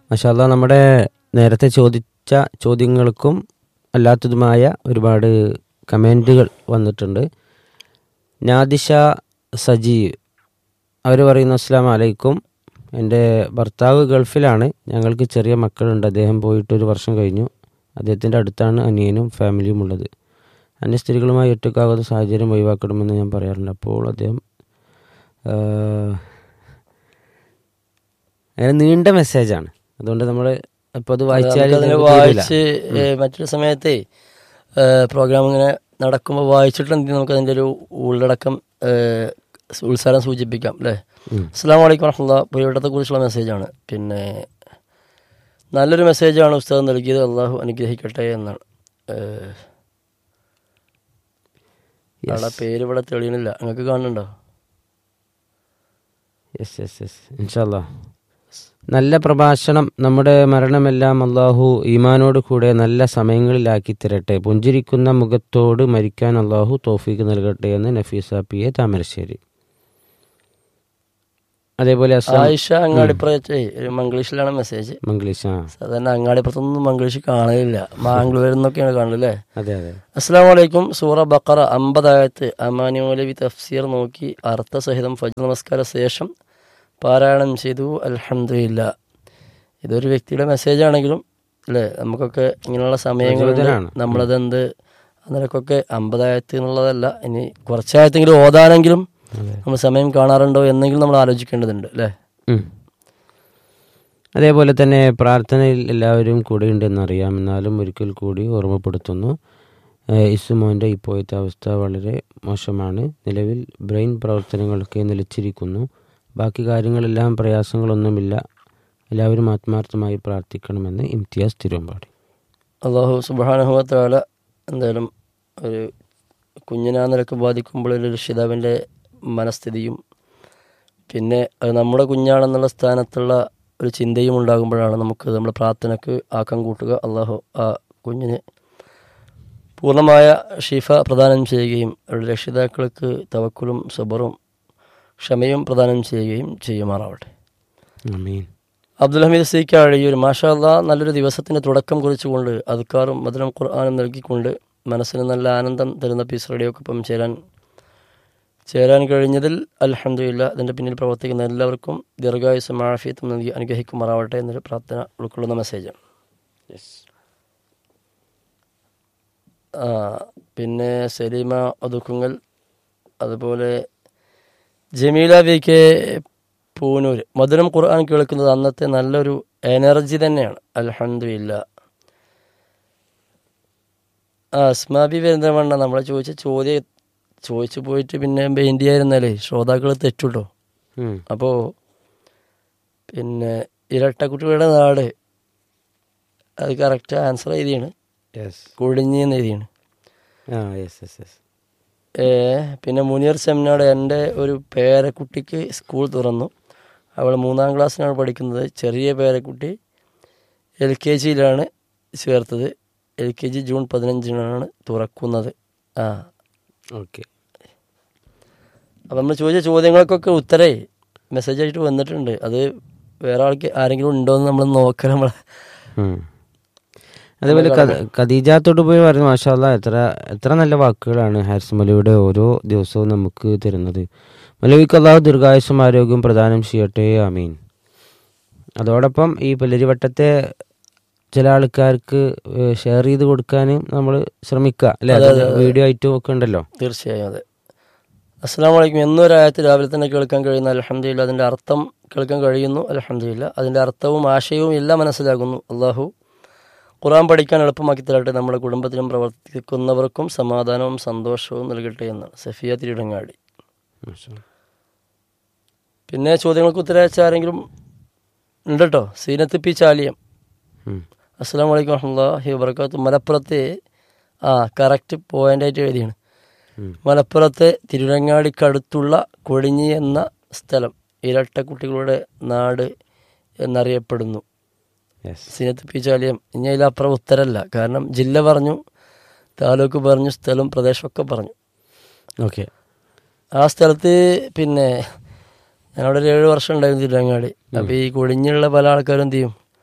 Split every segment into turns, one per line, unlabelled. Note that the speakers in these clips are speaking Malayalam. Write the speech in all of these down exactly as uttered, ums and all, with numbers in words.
മാഷാ അല്ലാ, നമ്മുടെ നേരത്തെ ചോദിച്ച ചോദ്യങ്ങൾക്കും അല്ലാത്തതുമായ ഒരുപാട് കമൻറ്റുകൾ വന്നിട്ടുണ്ട്. നാദിഷ സജീവ് അവർ പറയുന്നു, അസ്സലാമു അലൈക്കും. എൻ്റെ ഭർത്താവ് ഗൾഫിലാണ്. ഞങ്ങൾക്ക് ചെറിയ മക്കളുണ്ട്. അദ്ദേഹം പോയിട്ട് ഒരു വർഷം കഴിഞ്ഞു. അദ്ദേഹത്തിൻ്റെ അടുത്താണ് അനിയനും ഫാമിലിയും ഉള്ളത്. അന്യ സ്ത്രീകളുമായി ഒറ്റക്കാകുന്ന സാഹചര്യം ഒഴിവാക്കണമെന്ന് ഞാൻ പറയാറുണ്ട്. അപ്പോൾ അദ്ദേഹം അങ്ങനെ നീണ്ട മെസ്സേജാണ്. അതുകൊണ്ട് നമ്മൾ ഇപ്പോൾ അത് വായിച്ചാൽ
വായിച്ച് മറ്റൊരു സമയത്തെ പ്രോഗ്രാം ഇങ്ങനെ നടക്കുമ്പോൾ വായിച്ചിട്ടുണ്ടെങ്കിൽ നമുക്ക് അതിൻ്റെ ഒരു ഉള്ളടക്കം ഉത്സാഹം സൂചിപ്പിക്കാം അല്ലേ. അസ്സലാമു അലൈക്കും വറഹ്മത്തുള്ളാഹി. പുലിവട്ടത്തെ കുറിച്ചുള്ള മെസ്സേജാണ്. പിന്നെ നല്ലൊരു മെസ്സേജാണ് ഉസ്താദ് നൽകിയത്, അള്ളാഹു അനുഗ്രഹിക്കട്ടെ എന്നാണ്. ആളെ പേര് ഇവിടെ തെളിയണില്ല, നിങ്ങൾക്ക് കാണുന്നുണ്ടോ?
യെസ് യെസ് യെസ് ഇൻഷാ അല്ലാ. നല്ല പ്രഭാഷണം. നമ്മുടെ മരണമെല്ലാം അള്ളാഹു ഈമാനോട് കൂടെ നല്ല സമയങ്ങളിലാക്കി തരട്ടെ. പുഞ്ചിരിക്കുന്ന മുഖത്തോട് മരിക്കാൻ അള്ളാഹു തൗഫീഖ് നൽകട്ടെ എന്ന് നഫീസ പി എ താമരശ്ശേരി. അതേപോലെ
ആയിഷ അങ്ങാടിപ്പുറത്തെ മംഗ്ലീഷിലാണ് മെസ്സേജ്.
മംഗ്ലീഷ്
സാധാരണ അങ്ങാടിപ്പുറത്തൊന്നും മംഗ്ലീഷ് കാണലില്ല, മാംഗ്ലൂരിൽ നിന്നൊക്കെയാണ് കാണലല്ലേ.
അതെ അതെ.
അസ്സലാമു അലൈക്കും. സൂറ ബഖറ അമ്പതായത്ത് അമാനി മൗലവി തഫ്സീർ നോക്കി അർത്ഥസഹിതം ഫജ്ർ നമസ്കാര ശേഷം പാരായണം ചെയ്തു. അൽഹംദുലില്ലാ. ഇതൊരു വ്യക്തിയുടെ മെസ്സേജ് ആണെങ്കിലും അല്ലേ, നമുക്കൊക്കെ ഇങ്ങനെയുള്ള സമയങ്ങളിൽ നമ്മളതെന്ത് അന്നേരക്കൊക്കെ അമ്പതായത്ത് എന്നുള്ളതല്ല, ഇനി കുറച്ചായത്തെങ്കിലും ഓതാനെങ്കിലും നമ്മൾ സമയം കാണാറുണ്ടോ എന്നെങ്കിലും നമ്മൾ ആലോചിക്കേണ്ടതുണ്ട് അല്ലേ.
അതേപോലെ തന്നെ പ്രാർത്ഥനയിൽ എല്ലാവരും കൂടെയുണ്ടെന്നറിയാം. എന്നാലും ഒരിക്കൽ കൂടി ഓർമ്മപ്പെടുത്തുന്നു, ഇസുമോൻ്റെ ഇപ്പോഴത്തെ അവസ്ഥ വളരെ മോശമാണ്. നിലവിൽ ബ്രെയിൻ പ്രവർത്തനങ്ങളൊക്കെ നിലച്ചിരിക്കുന്നു. ബാക്കി കാര്യങ്ങളെല്ലാം പ്രയാസങ്ങളൊന്നുമില്ല. എല്ലാവരും ആത്മാർത്ഥമായി പ്രാർത്ഥിക്കണമെന്ന് ഇംതിയാസ് തിരുവമ്പാടി.
അല്ലാഹു സുബ്ഹാനഹു വ തആല എന്തായാലും ഒരു കുഞ്ഞിനെ ആ നിലക്ക് ബാധിക്കുമ്പോൾ ഒരു രക്ഷിതാവിൻ്റെ മനസ്ഥിതിയും പിന്നെ അത് നമ്മുടെ കുഞ്ഞാണെന്നുള്ള സ്ഥാനത്തുള്ള ഒരു ചിന്തയും ഉണ്ടാകുമ്പോഴാണ് നമുക്ക് നമ്മുടെ പ്രാർത്ഥനയ്ക്ക് ആക്കം കൂട്ടുക. അള്ളാഹു ആ കുഞ്ഞിന് പൂർണ്ണമായ ഷിഫ പ്രദാനം ചെയ്യുകയും അവരുടെ രക്ഷിതാക്കൾക്ക് തവക്കുലും സബറും ക്ഷമയും പ്രദാനം ചെയ്യുകയും ചെയ്യുമാറാവട്ടെ.
ആമീൻ.
അബ്ദുൽ ഹമീദ് സി കാഴിയൂർ, മാഷാ അല്ലാഹ്, നല്ലൊരു ദിവസത്തിൻ്റെ തുടക്കം കുറിച്ചുകൊണ്ട് അദ്കാറും മധുരം ഖുർആനും നൽകിക്കൊണ്ട് മനസ്സിന് നല്ല ആനന്ദം തരുന്ന പീസ് റേഡിയോക്കൊപ്പം ചേരാൻ ചേരാൻ കഴിഞ്ഞതിൽ അൽഹംദുലില്ലാ. അതിൻ്റെ പിന്നിൽ പ്രവർത്തിക്കുന്ന എല്ലാവർക്കും ദീർഘായുസ്സും ആഫിയത്തും നൽകി അനുഗ്രഹിക്കുമാറാവട്ടെ എന്നൊരു പ്രാർത്ഥന ഉൾക്കൊള്ളുന്ന മെസ്സേജാണ്. പിന്നെ സലീമ ഒതുക്കുങ്ങൽ, അതുപോലെ ജമീല വി കെ പൂനൂർ, മധുരം ഖുർആൻ കേൾക്കുന്നത് അന്നത്തെ നല്ലൊരു എനർജി തന്നെയാണ്. അൽഹംദുലില്ലാ. ആ അസ്മാബി പെരിന്തൽമണ്ണ, നമ്മളെ ചോദിച്ച ചോദ്യം ചോദിച്ചു പോയിട്ട് പിന്നെ ബെയിൻ്റ് ചെയ്യായിരുന്നാലേ ശ്രോതാക്കൾ തെറ്റുട്ടോ. അപ്പോൾ പിന്നെ ഇരട്ടക്കുട്ടികളുടെ നാട് അത് കറക്റ്റ് ആൻസർ എഴുതിയാണ്, കുഴിഞ്ഞി എന്ന് എഴുതിയാണ്. പിന്നെ മുനീർ സെമിനാട്, എൻ്റെ ഒരു പേരക്കുട്ടിക്ക് സ്കൂൾ തുറന്നു. അവൾ മൂന്നാം ക്ലാസ്സിലാണ് പഠിക്കുന്നത്. ചെറിയ പേരക്കുട്ടി എൽ കെ ജിയിലാണ് ചേർത്തത്. എൽ കെ ജി ജൂൺ പതിനഞ്ചിനാണ് തുറക്കുന്നത്. ആ
ഓക്കെ.
അപ്പം നമ്മൾ ചോദിച്ച ചോദ്യങ്ങൾക്കൊക്കെ ഉത്തരേ മെസ്സേജായിട്ട് വന്നിട്ടുണ്ട്. അത് വേറെ ആൾക്ക് ആരെങ്കിലും ഉണ്ടോ എന്ന് നമ്മൾ നോക്കണം. നമ്മളെ
അതേപോലെ ഖദീജത്തോട് പോയി പറഞ്ഞു, മാഷാ അല്ലാഹ്, എത്ര എത്ര നല്ല വാക്കുകളാണ് ഹാരിസ് മൗലവിയുടെ ഓരോ ദിവസവും നമുക്ക് തരുന്നത്. മൗലവിക്ക് അല്ലാഹു ദീർഘായുസ്സും ആരോഗ്യവും പ്രദാനം ചെയ്യട്ടെ, ആമീൻ. അതോടൊപ്പം ഈ പുലരിവട്ടത്തെ ചില ആൾക്കാർക്ക് ഷെയർ ചെയ്ത് കൊടുക്കാൻ നമ്മൾ ശ്രമിക്കുക അല്ലേ, വീഡിയോ ആയിട്ടും ഒക്കെ ഉണ്ടല്ലോ.
തീർച്ചയായും അതെ. അസ്സലാമു അലൈക്കും. എന്നൊരായത്ത് രാവിലെ തന്നെ കേൾക്കാൻ കഴിയുന്നു, അൽഹംദുലില്ലാ. അതിൻ്റെ അർത്ഥം കേൾക്കാൻ കഴിയുന്നു, അൽഹംദുലില്ലാ. അതിൻ്റെ അർത്ഥവും ആശയവും എല്ലാം മനസ്സിലാകുന്നു. അള്ളാഹു ഖുർആൻ പഠിക്കാൻ എളുപ്പമാക്കി തരട്ടെ. നമ്മുടെ കുടുംബത്തിലും പ്രവർത്തിക്കുന്നവർക്കും സമാധാനവും സന്തോഷവും നൽകട്ടെ എന്നാണ് സഫിയ തിരുടങ്ങാടി. പിന്നെ ചോദ്യങ്ങൾക്ക് ഉത്തരവച്ച ആരെങ്കിലും ഉണ്ട് കേട്ടോ. സീനത്ത് പി ചാലിയം, അസ്സലാമു അലൈക്കും വറഹ്മത്തുള്ളാഹി വബറകാതുഹു. മലപ്പുറത്തെ ആ കറക്റ്റ് പോയിൻ്റായിട്ട് എഴുതിയാണ്. മലപ്പുറത്തെ തിരുരങ്ങാടിക്കടുത്തുള്ള കൊടിഞ്ഞി എന്ന സ്ഥലം ഇരട്ടക്കുട്ടികളുടെ നാട് എന്നറിയപ്പെടുന്നു. സീനത്ത് പി ചാലിയം. ഇനി അതിലപ്പുറം ഉത്തരല്ല, കാരണം ജില്ല പറഞ്ഞു, താലൂക്ക് പറഞ്ഞു, സ്ഥലം പ്രദേശമൊക്കെ പറഞ്ഞു.
ഓക്കെ.
ആ സ്ഥലത്ത് പിന്നെ ഞാനവിടെ ഒരു ഏഴ് വർഷം ഉണ്ടായിരുന്നു തിരുരങ്ങാടി. അപ്പോൾ ഈ കൊടിഞ്ഞുള്ള പല ആൾക്കാരും എന്ത് ചെയ്യും,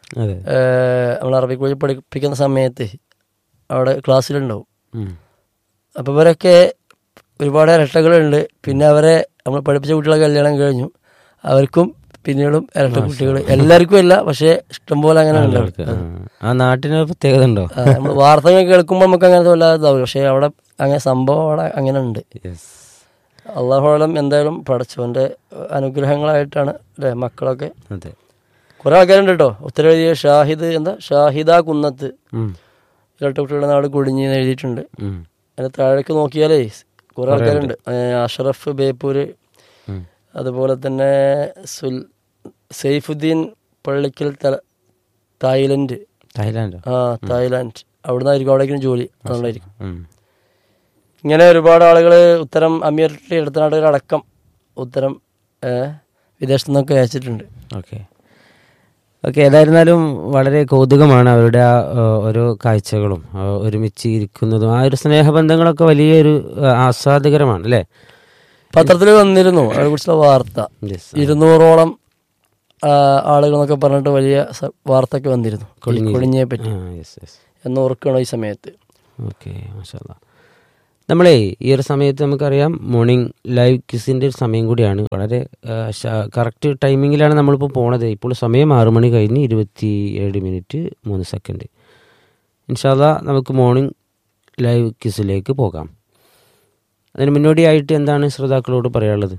നമ്മൾ അറബി കോളേജിൽ പഠിപ്പിക്കുന്ന സമയത്ത് അവിടെ ക്ലാസ്സിലുണ്ടാവും. അപ്പോൾ ഇവരൊക്കെ ഒരുപാട് ഇരട്ടകളുണ്ട്. പിന്നെ അവരെ നമ്മൾ പഠിപ്പിച്ച കുട്ടികളെ കല്യാണം കഴിഞ്ഞു, അവർക്കും പിന്നീടും ഇരട്ട കുട്ടികൾ. എല്ലാവർക്കും അല്ല, പക്ഷേ ഇഷ്ടംപോലെ അങ്ങനെ ഉണ്ടാവും.
ആ നാട്ടിന് പ്രത്യേകത ഉണ്ടോ?
നമ്മൾ വാർത്തകൾ കേൾക്കുമ്പോൾ നമുക്ക് അങ്ങനെ വല്ലാതാവും, പക്ഷേ അവിടെ അങ്ങനെ സംഭവം അവിടെ അങ്ങനെ ഉണ്ട്. അള്ളാഹുവലം എന്തായാലും പടച്ചവന്റെ അനുഗ്രഹങ്ങളായിട്ടാണ് അല്ലേ മക്കളൊക്കെ. കുറെ ആൾക്കാരുണ്ട് കേട്ടോ. ഉത്തരവെഴുതിയ ഷാഹിദ് എന്താ ഷാഹിദ കുന്നത്ത് ഇരട്ട കുട്ടികളുടെ നാട് കൊടിഞ്ഞി എന്ന് എഴുതിയിട്ടുണ്ട്. അതിന്റെ താഴേക്ക് നോക്കിയാലേ കുറെ ആൾക്കാരുണ്ട്. അഷറഫ് ബേപ്പൂര്, അതുപോലെ തന്നെ സുൽ സൈഫുദ്ദീൻ പള്ളിക്കൽ തായ്ലൻഡ്
തായ്ലാൻഡ്
ആ തായ്ലാൻഡ് അവിടെ നിന്നായിരിക്കും, അവിടേക്കും ജോലി അതുകൊണ്ടായിരിക്കും. ഇങ്ങനെ ഒരുപാട് ആളുകൾ ഉത്തരം അമീറിന്റെ അടുത്ത നാടുകളടക്കം ഉത്തരം വിദേശത്തു നിന്നൊക്കെ അയച്ചിട്ടുണ്ട്.
ഓക്കെ ഓക്കെ ഏതായിരുന്നാലും വളരെ കൗതുകമാണ് അവരുടെ ആ ഓരോ കാഴ്ചകളും ഒരുമിച്ച് ഇരിക്കുന്നതും ആ ഒരു സ്നേഹബന്ധങ്ങളൊക്കെ വലിയൊരു ആസ്വാദകരമാണ് അല്ലേ.
പത്രത്തിൽ വന്നിരുന്നു അതിനെ കുറിച്ചുള്ള വാർത്ത. ഇരുന്നൂറോളം ആളുകൾ എന്നൊക്കെ പറഞ്ഞിട്ട് വലിയ വാർത്ത ഒക്കെ വന്നിരുന്നു കൊടിഞ്ഞിയെ പറ്റി എന്ന് ഓർക്കണം ഈ സമയത്ത്.
ഓക്കെ മാഷാ അല്ലാഹ്. നമ്മളെ ഈ ഒരു സമയത്ത് നമുക്കറിയാം മോർണിംഗ് ലൈവ് ക്വിസിൻ്റെ ഒരു സമയം കൂടിയാണ്. വളരെ കറക്റ്റ് ടൈമിങ്ങിലാണ് നമ്മളിപ്പോൾ പോണത്. ഇപ്പോൾ സമയം ആറു മണി കഴിഞ്ഞ് ഇരുപത്തി ഏഴ് മിനിറ്റ് മൂന്ന് സെക്കൻഡ്. ഇൻഷാ അല്ലാഹ് നമുക്ക് മോർണിംഗ് ലൈവ് ക്വിസിലേക്ക് പോകാം. അതിന് മുന്നോടിയായിട്ട് എന്താണ് ശ്രോതാക്കളോട് പറയാനുള്ളത്?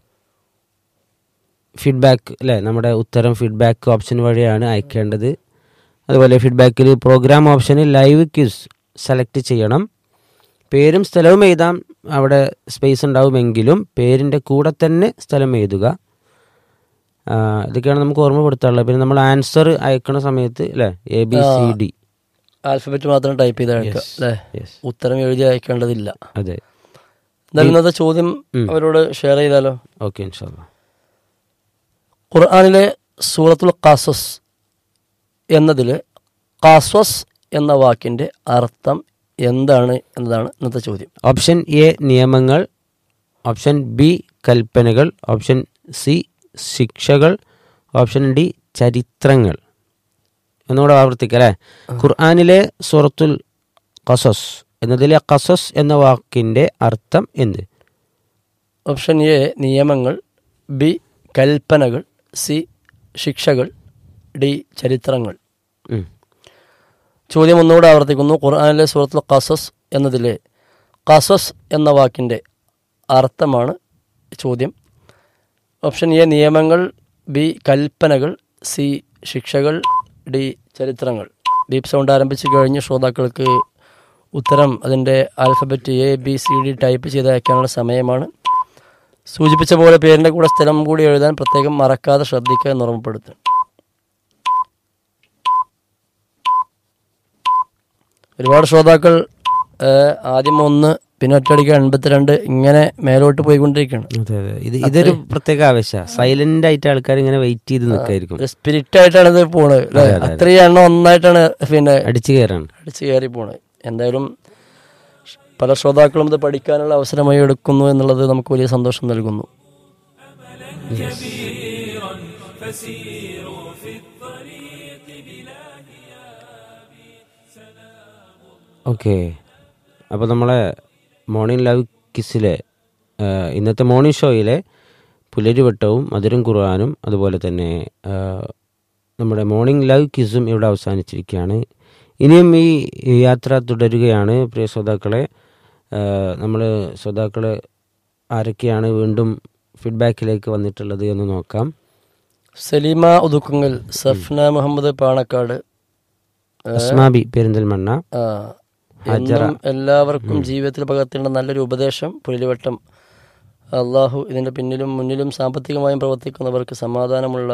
ഫീഡ്ബാക്ക് അല്ലേ, നമ്മുടെ ഉത്തരം ഫീഡ്ബാക്ക് ഓപ്ഷൻ വഴിയാണ് അയക്കേണ്ടത്. അതുപോലെ ഫീഡ്ബാക്കിൽ പ്രോഗ്രാം ഓപ്ഷനിൽ ലൈവ് ക്വിസ് സെലക്ട് ചെയ്യണം. പേരും സ്ഥലവും എഴുതാം, അവിടെ സ്പേസ് ഉണ്ടാവുമെങ്കിലും പേരിൻ്റെ കൂടെ തന്നെ സ്ഥലം എഴുതുക. ഇതൊക്കെയാണ് നമുക്ക് ഓർമ്മപ്പെടുത്താറുള്ളത്. പിന്നെ നമ്മൾ ആൻസർ അയക്കണ സമയത്ത് അല്ലേ A B C D
alphabet മാത്രം ടൈപ്പ് ചെയ്ത് അയക്കാം അല്ലേ, ഉത്തരം എഴുതി അയക്കേണ്ടതില്ല.
അതെ.
ഇന്നത്തെ ചോദ്യം അവരോട് ഷെയർ ചെയ്താലോ?
ഓക്കെ ഇൻഷാ അല്ലാഹ്.
ഖുർആനിലെ സൂറത്തുൽ ഖസസ് എന്നതിൽ ഖസസ് എന്ന വാക്കിന്റെ അർത്ഥം എന്താണ് എന്നതാണ് ഇന്നത്തെ ചോദ്യം.
ഓപ്ഷൻ എ നിയമങ്ങൾ, ഓപ്ഷൻ ബി കൽപ്പനകൾ, ഓപ്ഷൻ സി ശിക്ഷകൾ, ഓപ്ഷൻ ഡി ചരിത്രങ്ങൾ. ഒന്നുകൂടെ ആവർത്തിക്കാം അല്ലേ. ഖുർആനിലെ സൂറത്തുൽ ഖസസ് എന്നതിലെ ഖസസ് എന്ന വാക്കിന്റെ അർത്ഥം എന്ത്?
ഓപ്ഷൻ എ നിയമങ്ങൾ, ബി കൽപ്പനകൾ, സി ശിക്ഷകൾ, ഡി ചരിത്രങ്ങൾ. ചോദ്യം ഒന്നുകൂടെ ആവർത്തിക്കുന്നു. ഖുർആനിലെ സൂറത്തുൽ ഖസസ് എന്നതിലെ ഖസസ് എന്ന വാക്കിൻ്റെ അർത്ഥമാണ് ചോദ്യം. ഓപ്ഷൻ എ നിയമങ്ങൾ, ബി കൽപ്പനകൾ, സി ശിക്ഷകൾ, ഡി ചരിത്രങ്ങൾ. ബീപ് സൗണ്ട് ആരംഭിച്ചു കഴിഞ്ഞ് ശ്രോതാക്കൾക്ക് ഉത്തരം അതിൻ്റെ alphabet A B C D type ചെയ്ത് അയക്കാനുള്ള സമയമാണ്. സൂചിപ്പിച്ച പോലെ പേരിൻ്റെ കൂടെ സ്ഥലം കൂടി എഴുതാൻ പ്രത്യേകം മറക്കാതെ ശ്രദ്ധിക്കുക എന്ന് ഓർമ്മപ്പെടുത്തും. ഒരുപാട് ശ്രോതാക്കൾ ആദ്യം ഒന്ന് പിന്നെ ഒറ്റയടിക്ക് എൺപത്തിരണ്ട് ഇങ്ങനെ മേലോട്ട് പോയിക്കൊണ്ടിരിക്കുകയാണ്.
അതെ അതെ ഇത് ഇതൊരു പ്രത്യേക ആവശ്യമാണ്. സൈലന്റ് ആയിട്ട് ആൾക്കാർ ഇങ്ങനെ വെയിറ്റ് ചെയ്ത് നിൽക്കായിരിക്കും.
സ്പിരിറ്റ് ആയിട്ടാണ് ഇത് പോണത്. അത്രയും എണ്ണം ഒന്നായിട്ടാണ് പിന്നെ
അടിച്ചു കയറാണ്
അടിച്ചു കയറി പോണത്. എന്തായാലും പല ശ്രോതാക്കളും ഇത് പഠിക്കാനുള്ള അവസരമായി എടുക്കുന്നു എന്നുള്ളത് നമുക്ക് വലിയ സന്തോഷം നൽകുന്നു.
ഓക്കെ, അപ്പോൾ നമ്മളെ മോർണിംഗ് ലൈവ് ക്വിസിലെ ഇന്നത്തെ മോർണിംഗ് ഷോയിലെ പുലരിവട്ടവും മധുരം ഖുർആനും അതുപോലെ തന്നെ നമ്മുടെ മോർണിംഗ് ലൈവ് ക്വിസും ഇവിടെ അവസാനിച്ചിരിക്കുകയാണ്. ഇനിയും ഈ യാത്ര തുടരുകയാണ്. പ്രിയ ശ്രോതാക്കളെ, നമ്മൾ ശ്രോതാക്കൾ ആരൊക്കെയാണ് വീണ്ടും ഫീഡ്ബാക്കിലേക്ക് വന്നിട്ടുള്ളത് എന്ന് നോക്കാം.
സലീമ ഉദുക്കുങ്ങൽ, സഫ്ന മുഹമ്മദ് പാണക്കാട്,
അസ്മാബി പെരിന്തൽമണ്ണ,
എല്ലാവർക്കും ജീവിതത്തിൽ പകർത്തേണ്ട നല്ലൊരു ഉപദേശം പുലരിവട്ടം. അള്ളാഹു ഇതിൻ്റെ പിന്നിലും മുന്നിലും സാമ്പത്തികമായും പ്രവർത്തിക്കുന്നവർക്ക് സമാധാനമുള്ള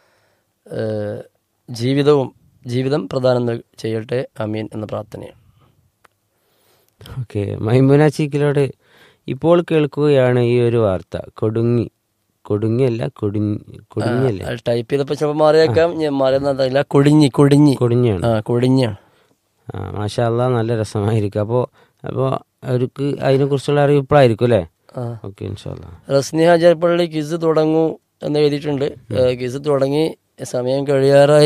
ജീവിതവും ജീവിതം പ്രദാനം ചെയ്യട്ടെ, അമീൻ എന്ന പ്രാർത്ഥനയാണ്.
ഓക്കെ, മൈമുന ചീക്കിലോട് ഇപ്പോൾ കേൾക്കുകയാണ് ഈ ഒരു വാർത്ത. കൊടുങ്ങി കൊടുങ്ങിയല്ല കൊടിഞ്ഞി കൊടിഞ്ഞല്ലേ
ടൈപ്പ് ചെയ്തപ്പോൾ ചിലപ്പോൾ മാറിയേക്കാം, ഞാൻ മാറിയെന്നല്ല കൊടിഞ്ഞി കൊടിഞ്ഞി
കൊടിഞ്ഞാണ്
ആ കൊടിഞ്ഞാണ്.
ആ മാഷാ അല്ലാഹ്, നല്ല രസമായിരിക്കും. അപ്പോൾ അപ്പോൾ അവർക്ക് അതിനെക്കുറിച്ചുള്ള അറിയിപ്പോഴായിരിക്കും അല്ലേ? ഓക്കെ ഇൻഷാ അല്ലാഹ്.
റസ്നി ഹാജർപ്പള്ളി ക്വിസ് തുടങ്ങൂ എന്ന് എഴുതിയിട്ടുണ്ട്. ക്വിസ് തുടങ്ങി, സമയം കഴിയാറായി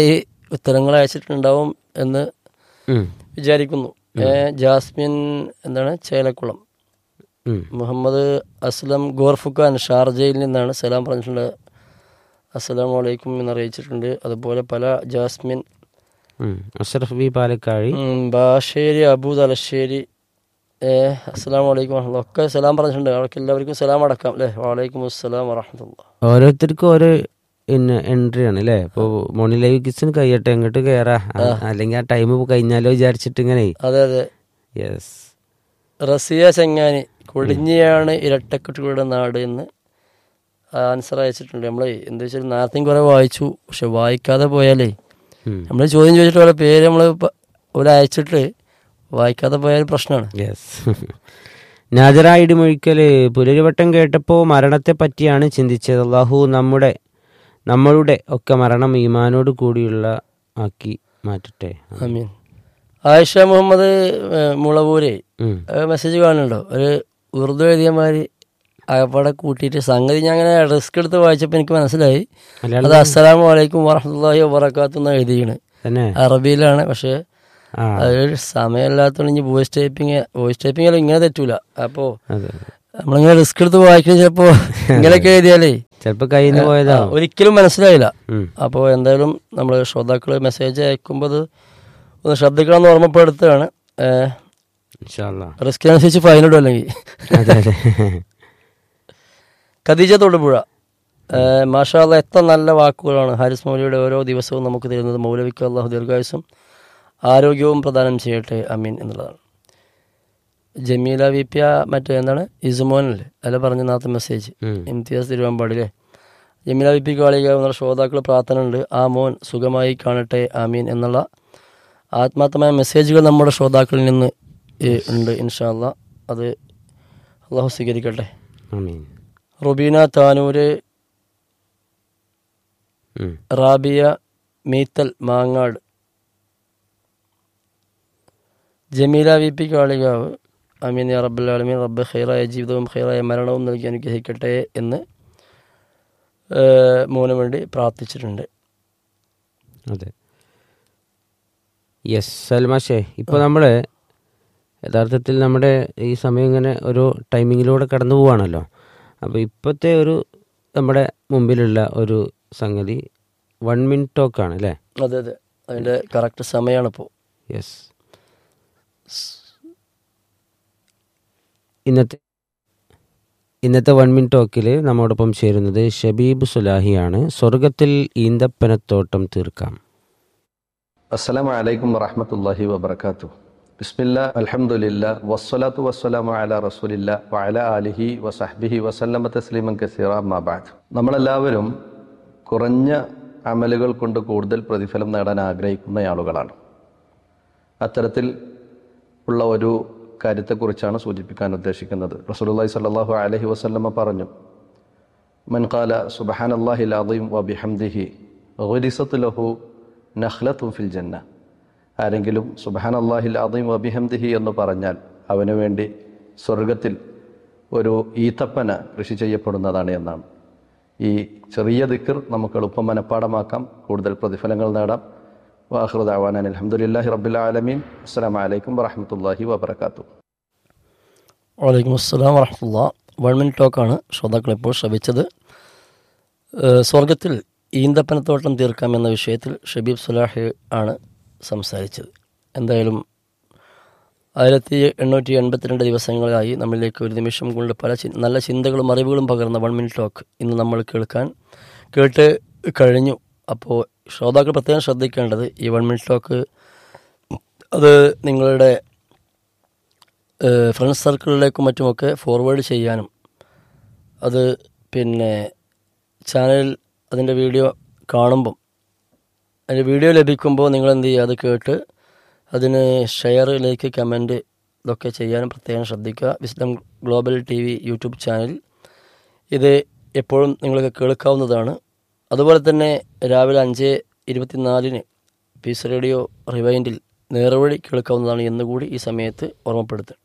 ഉത്തരങ്ങൾ അയച്ചിട്ടുണ്ടാവും എന്ന്
ഉം.
വിചാരിക്കുന്നു. ഏ, ജാസ്മിൻ എന്താണ് ചേലക്കുളം,
ഉം.
മുഹമ്മദ് അസ്ലം ഗോർഫുഖാൻ ഷാർജയിൽ നിന്നാണ് സലാം പറഞ്ഞിട്ടുണ്ട്. അസ്സലാമു അലൈക്കും എന്ന് അറിയിച്ചിട്ടുണ്ട്. അതുപോലെ പല ജാസ്മിൻ,
ഉം. അഷ്റഫ് ബി പാലക്കാഴി,
ഉം, ബാഷേരി അബു തലശ്ശേരി, ഏഹ് അസ്സലാമു അലൈക്കും വറഹ്മത്തുള്ളാഹി ഒക്കെ സലാം പറഞ്ഞിട്ടുണ്ട്. അവർക്ക് എല്ലാവർക്കും സലാം അടക്കാം അല്ലേ. വലൈക്കും അസ്സലാം വറഹ്മത്തുള്ളാഹി.
ഓരോരുത്തർക്കും ഓരോ പിന്നെ എൻട്രി ആണ് അല്ലേ. ഇപ്പോൾ മോർണിംഗ് ലൈവ് കിച്ചൻ കഴിയട്ടെ, എങ്ങോട്ട് കയറാ, അല്ലെങ്കിൽ ആ ടൈം കഴിഞ്ഞാലോ വിചാരിച്ചിട്ട് ഇങ്ങനെ.
അതെ അതെ.
യെസ്.
റസിയ ചെങ്ങാനി കൊടിഞ്ഞിയാണ് ഇരട്ടക്കുട്ടികളുടെ നാട് എന്ന് ആൻസർ അയച്ചിട്ടുണ്ട്. നമ്മൾ എന്താ വെച്ചാൽ നേരത്തെയും കുറേ വായിച്ചു, പക്ഷെ വായിക്കാതെ പോയാലേ നമ്മൾ ചോദ്യം ചോദിച്ചിട്ട് ഓരോ പേര് നമ്മൾ ഒരു അയച്ചിട്ട് വായിക്കാതെ പോയാൽ പ്രശ്നമാണ്.
യെസ്. നാജറ ഇടിമൊഴിക്കല് പുലരിവട്ടം കേട്ടപ്പോൾ മരണത്തെ പറ്റിയാണ് ചിന്തിച്ചത്. അള്ളാഹു നമ്മുടെ നമ്മളുടെ ഒക്കെ മരണം ഈമാനോട് കൂടിയുള്ള ആക്കി മാറ്റട്ടെ.
ആമീൻ. ആയിഷ മുഹമ്മദ് മുളവൂരെ മെസ്സേജ് കാണുന്നുണ്ടോ? ഒരു ഉറുദു എഴുതിയമാതിരി അകപ്പാടെ കൂട്ടിയിട്ട് സംഗതി ഞാൻ അങ്ങനെ റിസ്ക് എടുത്ത് വായിച്ചപ്പോൾ എനിക്ക് മനസ്സിലായി അത് അസ്സലാമു അലൈക്കും വറഹ്മത്തുള്ളാഹി വബറകാതുഹു എന്ന് എഴുതിയാണ്. അറബിയിലാണ്, പക്ഷേ അതൊരു സമയമില്ലാത്തതുകൊണ്ട് ഇനി വോയിസ് ടൈപ്പിങ് വോയിസ് ടൈപ്പിംഗ് അല്ല ഇങ്ങനെ തെറ്റൂല. അപ്പോൾ നമ്മളിങ്ങനെ റിസ്ക് എടുത്ത് വായിക്കുന്നത് ചിലപ്പോൾ ഇങ്ങനെയൊക്കെ എഴുതിയാലേ
ചിലപ്പോൾ കയ്യിൽ നിന്ന് പോയതാ,
ഒരിക്കലും മനസ്സിലായില്ല. അപ്പോൾ എന്തായാലും നമ്മൾ ശ്രോതാക്കൾ മെസ്സേജ് അയക്കുമ്പോൾ അത് ഒന്ന് ശ്രദ്ധിക്കണമെന്ന് ഓർമ്മപ്പെടുത്തുകയാണ്. റിസ്കിനനുസരിച്ച് ഫൈനിടും അല്ലെങ്കിൽ. ഖദീജ തൊടുപുഴ, മാഷാ അല്ലാഹ് എത്ര നല്ല വാക്കുകളാണ് ഹാരിസ് മൗലവിയുടെ ഓരോ ദിവസവും നമുക്ക് തരുന്നത്. മൗലവിക്ക് അല്ലാഹു ദീർഘായുസ്സും ആരോഗ്യവും പ്രദാനം ചെയ്യട്ടെ, അമീൻ എന്നുള്ളതാണ്. ജമീല വി പി മറ്റേ എന്താണ് ഇസുമോനല്ലേ അല്ല പറഞ്ഞ നാളത്തെ message, Imtiaz തിരുവമ്പാടില്ലേ. Jameela V P കാളിക എന്നുള്ള ശ്രോതാക്കൾ പ്രാർത്ഥന ഉണ്ട്, ആ മോൻ സുഖമായി കാണട്ടെ, ആമീൻ എന്നുള്ള ആത്മാർത്ഥമായ മെസ്സേജുകൾ നമ്മുടെ ശ്രോതാക്കളിൽ നിന്ന് ഉണ്ട്. ഇൻഷാ അല്ലാഹ് അത് അള്ളാഹു സ്വീകരിക്കട്ടെ. റുബീന താനൂര്, റാബിയ മീത്തൽ മാങ്ങാട്, ജമീല വി പി കാളികാവ്, അമീൻ യാ റബ്ബൽ ആലമീൻ, റബ്ബ് ഖൈറായ ജീവിതവും ഖൈറായ മരണവും നൽകി അനുഗ്രഹിക്കട്ടെ എന്ന് മോന് വേണ്ടി പ്രാർത്ഥിച്ചിട്ടുണ്ട്.
അതെ. യെസ് സൽമാഷേ, ഇപ്പോൾ നമ്മൾ യഥാർത്ഥത്തിൽ നമ്മുടെ ഈ സമയം ഇങ്ങനെ ഒരു ടൈമിങ്ങിലൂടെ കടന്നു പോവുകയാണല്ലോ. അപ്പോൾ ഇപ്പോഴത്തെ ഒരു നമ്മുടെ മുമ്പിലുള്ള ഒരു സംഗതി വൺ മിനിറ്റ് ടോക്കാണ് അല്ലേ.
അതെ അതെ, അതിൻ്റെ കറക്റ്റ് സമയമാണിപ്പോൾ.
യെസ്. ഇന്നത്തെ ഇന്നത്തെ വൺ മിനിറ്റ് ടോക്കിൽ നമ്മോടൊപ്പം ചേരുന്നത് ഷബീബ് സുലാഹിയാണ്. സ്വർഗത്തിൽ ഈന്തപ്പനത്തോട്ടം തീർക്കാം.
അസ്സലാമു അലൈക്കും വറഹ്മത്തുള്ളാഹി വബറകാതുഹു. ബിസ്മില്ലാ അൽഹംദുലില്ലാ വസ്സലാത്തു വസ്സലാമു അലാ റസൂലില്ലാ വഅലാ ആലിഹി വസഹ്ബിഹി വസല്ലമ തസ്ലീമൻ കസീറാ അമ്മാ ബഅദ്. നമ്മളെല്ലാവരും കുറഞ്ഞ അമലുകൾ കൊണ്ട് കൂടുതൽ പ്രതിഫലം നേടാൻ ആഗ്രഹിക്കുന്ന ആളുകളാണ്. അത്തരത്തിൽ ഉള്ള ഒരു കാര്യത്തെക്കുറിച്ചാണ് സൂചിപ്പിക്കാൻ ഉദ്ദേശിക്കുന്നത്. റസൂലുള്ളാഹി സ്വല്ലല്ലാഹു അലൈഹി വസല്ലമ പറഞ്ഞു, മൻ ഖാല സുബ്ഹാനല്ലാഹിൽ അദീം വബിഹംദിഹി ഗുരിസത് ലഹു നഖ്ലത്തുൻ ഫിൽ ജന്ന. ആരെങ്കിലും സുബ്ഹാനല്ലാഹിൽ അദീം വബിഹംദിഹി എന്ന് പറഞ്ഞാൽ അവന് വേണ്ടി സ്വർഗത്തിൽ ഒരു ഈത്തപ്പന കൃഷി ചെയ്യപ്പെടുന്നതാണ് എന്നാണ്. ഈ ചെറിയ ദിക്ർ നമുക്ക് എളുപ്പം മനഃപ്പാടമാക്കാം, കൂടുതൽ പ്രതിഫലങ്ങൾ നേടാം. വാഖിറു ദഅവാനാ അൽഹംദുലില്ലാഹി റബ്ബിൽ ആലമീൻ. അസ്സലാമു അലൈക്കും വറഹ്മത്തുള്ളാഹി വബറകാതുഹു.
വലൈക്കും അസ്സലാം വറഹ്മത്തുള്ളാഹി. വൺ മിനിറ്റ് ടോക്കാണ് ശ്രോതാക്കൾ ഇപ്പോൾ ശ്രവിച്ചത്. സ്വർഗത്തിൽ ഈന്തപ്പനത്തോട്ടം തീർക്കാം എന്ന വിഷയത്തിൽ ഷബീബ് സുലാഹി ആണ് സംസാരിച്ചത്. എന്തായാലും ആയിരത്തി എണ്ണൂറ്റി എൺപത്തിരണ്ട് ദിവസങ്ങളായി നമ്മളിലേക്ക് ഒരു നിമിഷം കൊണ്ട് പല നല്ല ചിന്തകളും അറിവുകളും പകർന്ന വൺ മിനിറ്റ് ടോക്ക് ഇന്ന് നമ്മൾ കേൾക്കാൻ കേട്ട് കഴിഞ്ഞു. അപ്പോൾ ശ്രോതാക്കൾ പ്രത്യേകം ശ്രദ്ധിക്കേണ്ടത് ഈ വൺ മിനിറ്റ് ടോക്ക് അത് നിങ്ങളുടെ ഫ്രണ്ട്സ് സർക്കിളിലേക്കും മറ്റുമൊക്കെ ഫോർവേഡ് ചെയ്യാനും അത് പിന്നെ ചാനലിൽ അതിൻ്റെ വീഡിയോ കാണുമ്പം അതിൻ്റെ വീഡിയോ ലഭിക്കുമ്പോൾ നിങ്ങൾ എന്ത് ചെയ്യുക, അത് കേട്ട് അതിന് ഷെയർ, ലൈക്ക്, കമൻറ്റ് ഇതൊക്കെ ചെയ്യാനും പ്രത്യേകം ശ്രദ്ധിക്കുക. Wisdom global T V YouTube channel ഇത് എപ്പോഴും നിങ്ങൾക്ക് കേൾക്കാവുന്നതാണ്. അതുപോലെ തന്നെ രാവിലെ അഞ്ച് ഇരുപത്തിനാലിന് പീസ് റേഡിയോ റിവൈൻഡിൽ നേർവഴി കേൾക്കാവുന്നതാണ് എന്നുകൂടി ഈ സമയത്ത് ഓർമ്മപ്പെടുത്തുക.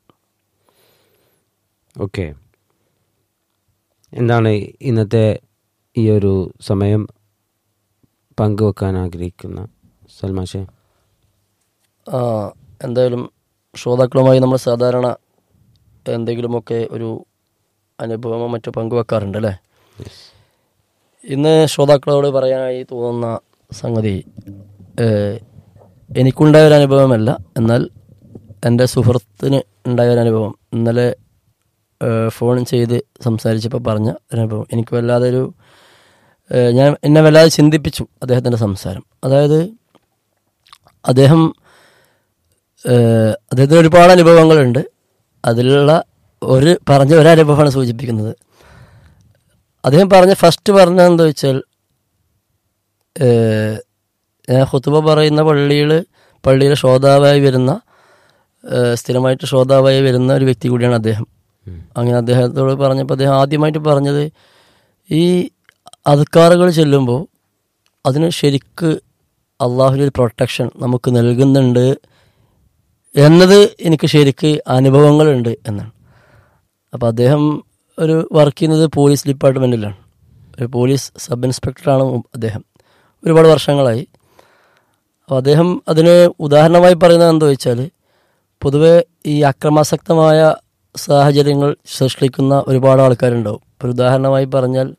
ഓക്കെ, എന്താണ് ഇന്നത്തെ ഈ ഒരു സമയം പങ്കുവെക്കാൻ ആഗ്രഹിക്കുന്ന സൽമാഷേ?
ആ എന്തായാലും ശ്രോതാക്കളുമായി നമ്മൾ സാധാരണ എന്തെങ്കിലുമൊക്കെ ഒരു അനുഭവമോ മറ്റോ പങ്കുവെക്കാറുണ്ട് അല്ലേ? ഇന്ന് ശ്രോതാക്കളോട് പറയാനായി തോന്നുന്ന സംഗതി എനിക്കുണ്ടായ ഒരു അനുഭവമല്ല, എന്നാൽ എൻ്റെ സുഹൃത്തിന് ഉണ്ടായ ഒരു അനുഭവം. ഇന്നലെ ഫോൺ ചെയ്ത് സംസാരിച്ചപ്പോൾ പറഞ്ഞ ഒരു അനുഭവം എനിക്ക് വല്ലാതെ ഒരു ഞാൻ എന്നെ വല്ലാതെ ചിന്തിപ്പിച്ചു അദ്ദേഹത്തിൻ്റെ സംസാരം. അതായത് അദ്ദേഹം അദ്ദേഹത്തിന് ഒരുപാട് അനുഭവങ്ങളുണ്ട്. അതിലുള്ള ഒരു പറഞ്ഞ ഒരനുഭവമാണ് സൂചിപ്പിക്കുന്നത്. അദ്ദേഹം പറഞ്ഞ ഫസ്റ്റ് പറഞ്ഞതെന്താ വെച്ചാൽ, ഞാൻ ഖുതുബ പറയുന്ന പള്ളിയിൽ പള്ളിയിലെ ശ്രോതാവായി വരുന്ന സ്ഥിരമായിട്ട് ശ്രോതാവായി വരുന്ന ഒരു വ്യക്തി കൂടിയാണ് അദ്ദേഹം. അങ്ങനെ അദ്ദേഹത്തോട് പറഞ്ഞപ്പോൾ അദ്ദേഹം ആദ്യമായിട്ട് പറഞ്ഞത്, ഈ അദ്കാറുകൾ ചെല്ലുമ്പോൾ അതിന് ശരിക്ക് അള്ളാഹുവിൻ്റെ ഒരു പ്രൊട്ടക്ഷൻ നമുക്ക് നൽകുന്നുണ്ട് എന്നത് എനിക്ക് ശരിക്ക് അനുഭവങ്ങളുണ്ട് എന്നാണ്. അപ്പോൾ അദ്ദേഹം ഒരു വർക്ക് ചെയ്യുന്നത് പോലീസ് ഡിപ്പാർട്ട്മെൻറ്റിലാണ്. ഒരു പോലീസ് സബ് ഇൻസ്പെക്ടറാണ് അദ്ദേഹം, ഒരുപാട് വർഷങ്ങളായി. അപ്പോൾ അദ്ദേഹം അതിന് ഉദാഹരണമായി പറയുന്നത് എന്താ വെച്ചാൽ, പൊതുവെ ഈ അക്രമാസക്തമായ സാഹചര്യങ്ങൾ സൃഷ്ടിക്കുന്ന ഒരുപാട് ആൾക്കാരുണ്ടാവും. ഒരു ഉദാഹരണമായി പറഞ്ഞാൽ,